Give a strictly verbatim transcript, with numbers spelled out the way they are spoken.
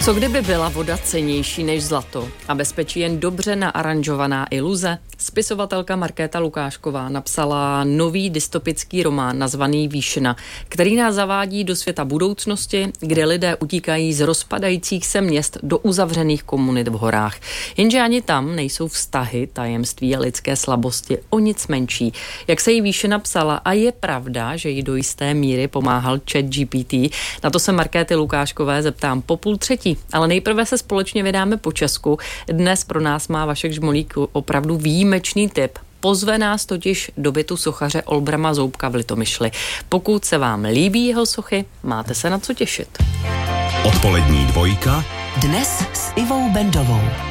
Co kdyby byla voda cennější než zlato a bezpečí jen dobře naaranžovaná iluze? Spisovatelka Markéta Lukášková napsala nový dystopický román nazvaný Výšina, který nás zavádí do světa budoucnosti, kde lidé utíkají z rozpadajících se měst do uzavřených komunit v horách. Jenže ani tam nejsou vztahy, tajemství a lidské slabosti o nic menší. Jak se jí Výšina psala, a je pravda, že jí do jisté míry pomáhal ChatGPT, na to se Markéty Lukáškové zeptám po půl třetí. Ale nejprve se společně vydáme po Česku. Dnes pro nás má Vašek Žmolík opravdu výjimečný tip. Pozve nás totiž do bytu sochaře Olbrama Zoubka v Litomyšli. Pokud se vám líbí jeho sochy, máte se na co těšit. Odpolední dvojka. Dnes s Ivou Bendovou.